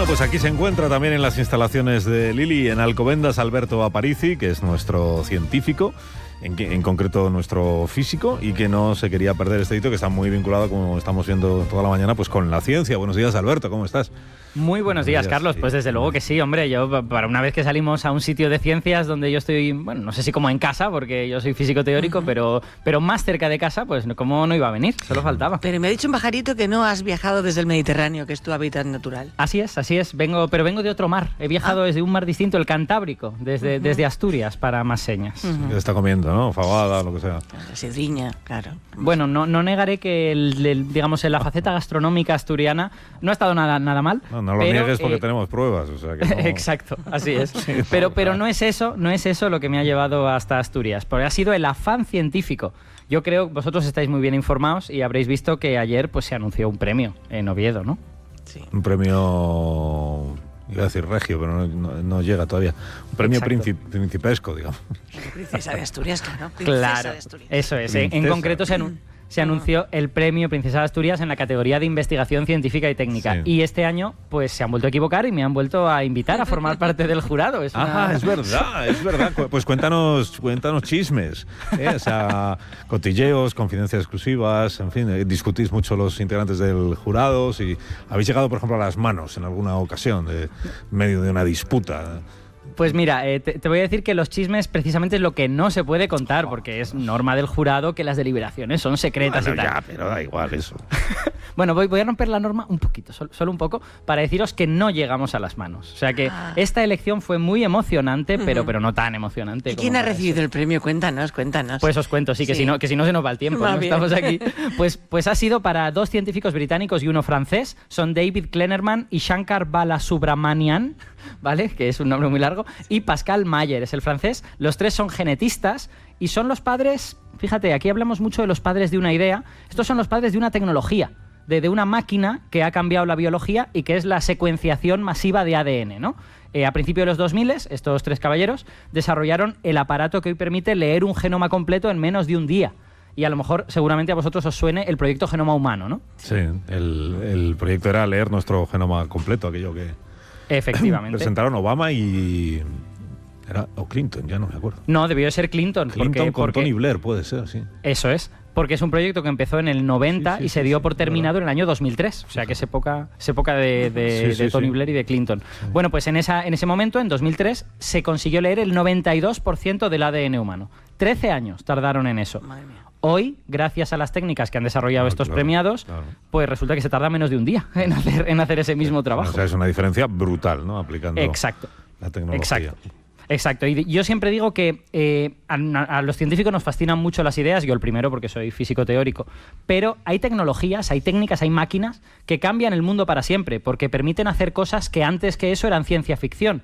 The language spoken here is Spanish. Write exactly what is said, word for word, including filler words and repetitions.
pues aquí se encuentra también en las instalaciones de Lili, en Alcobendas, Alberto Aparici, que es nuestro científico, en, en concreto nuestro físico, y que no se quería perder este hito, que está muy vinculado, como estamos viendo toda la mañana, pues con la ciencia. Buenos días, Alberto, ¿cómo estás? Muy buenos días, días, Carlos. Pues desde luego que sí, hombre. Yo, para una vez que salimos a un sitio de ciencias donde yo estoy, bueno, no sé si como en casa, porque yo soy físico teórico, uh-huh. pero, pero más cerca de casa, pues ¿cómo no iba a venir? Solo faltaba. Pero me ha dicho un pajarito que no has viajado desde el Mediterráneo, que es tu hábitat natural. Así es, así es. Vengo, pero vengo de otro mar. He viajado ah. desde un mar distinto, el Cantábrico, desde, uh-huh. desde Asturias, para más señas. Uh-huh. ¿Qué está comiendo, no? Fabada, lo que sea. La sidriña, claro. Bueno, no, no negaré que, el, el, digamos, en la faceta gastronómica asturiana no ha estado nada, nada mal. No, no lo pero, niegues porque eh, tenemos pruebas, o sea que no... Exacto, así es. Sí, pero, pero no es eso, no es eso lo que me ha llevado hasta Asturias, porque ha sido el afán científico. Yo creo que vosotros estáis muy bien informados y habréis visto que ayer pues se anunció un premio en Oviedo, ¿no? Sí. Un premio, iba a decir regio, pero no, no, no llega todavía. Un premio princip, principesco, digamos. Princesa de Asturias, claro. Princesa claro, de Asturias. Eso es. Princesa. En concreto se anunció. Se anunció el premio Princesa de Asturias en la categoría de investigación científica y técnica. Sí. Y este año, pues se han vuelto a equivocar y me han vuelto a invitar a formar parte del jurado. Es una... Ah, es verdad, es verdad. Pues cuéntanos, cuéntanos chismes, ¿eh? O sea, cotilleos, confidencias exclusivas, en fin, eh, discutís mucho los integrantes del jurado. Si habéis llegado, por ejemplo, a las manos en alguna ocasión, de, en medio de una disputa. Pues mira, eh, te, te voy a decir que los chismes precisamente es lo que no se puede contar, porque es norma del jurado que las deliberaciones son secretas bueno, y tal. Ya, pero da igual eso. Bueno, voy, voy a romper la norma un poquito, solo, solo un poco, para deciros que no llegamos a las manos. O sea que ah. esta elección fue muy emocionante, pero, pero no tan emocionante. ¿Y quién ha recibido eso. el premio? Cuéntanos, cuéntanos. Pues os cuento, sí, que, sí. Si, no, que si no se nos va el tiempo, va ¿no? Estamos aquí. Pues, pues ha sido para dos científicos británicos y uno francés, son David Kleinerman y Shankar Balasubramanian, ¿vale? Que es un nombre muy largo, y Pascal Mayer, es el francés. Los tres son genetistas y son los padres, fíjate, aquí hablamos mucho de los padres de una idea, estos son los padres de una tecnología, de, de una máquina que ha cambiado la biología y que es la secuenciación masiva de A D N, ¿no? Eh, a principios de los dos mil, estos tres caballeros desarrollaron el aparato que hoy permite leer un genoma completo en menos de un día. Y a lo mejor, seguramente a vosotros os suene el proyecto Genoma Humano, ¿no? Sí, el, el proyecto era leer nuestro genoma completo, aquello que... Efectivamente. Presentaron Obama y... Era, o Clinton, ya no me acuerdo. No, debió ser Clinton. Clinton porque, con porque, Tony Blair, puede ser, sí. Eso es, porque es un proyecto que empezó en el noventa sí, sí, y se dio sí, por terminado en el año dos mil tres. O sea, que es época, es época de, de, sí, sí, de Tony sí. Blair y de Clinton. Sí. Bueno, pues en, esa, en ese momento, en dos mil tres, se consiguió leer el noventa y dos por ciento del A D N humano. trece años tardaron en eso. Madre mía. Hoy, gracias a las técnicas que han desarrollado claro, estos claro, premiados, claro. pues resulta que se tarda menos de un día en hacer, en hacer ese mismo trabajo. O sea, es una diferencia brutal, ¿no? Aplicando Exacto. la tecnología. Exacto. Exacto, y yo siempre digo que eh, a, a los científicos nos fascinan mucho las ideas, yo el primero porque soy físico teórico, pero hay tecnologías, hay técnicas, hay máquinas que cambian el mundo para siempre, porque permiten hacer cosas que antes que eso eran ciencia ficción.